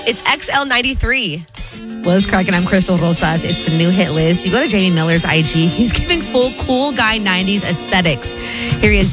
It's XL93. Liz Craig and I'm Crystal Rosas. It's the new hit list. You go to Jamie Miller's IG. He's giving full cool guy 90s aesthetics. Here he is.